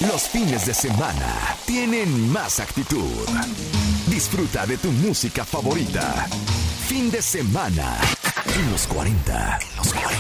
Los fines de semana tienen más actitud. Disfruta de tu música favorita. Fin de semana en los 40. En los 40.